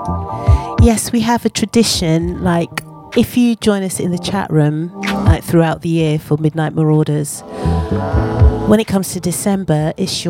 Yes, we have a tradition. Like, if you join us in the chat room, like throughout the year for Midnight Marauders, when it comes to December, it's